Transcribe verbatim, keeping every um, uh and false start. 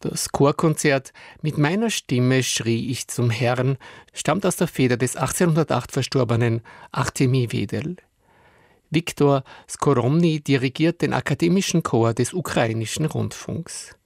Das Chorkonzert »Mit meiner Stimme schrie ich zum Herrn« stammt aus der Feder des achtzehnhundertacht verstorbenen Artemi Wedel. Viktor Skoromny dirigiert den akademischen Chor des ukrainischen Rundfunks.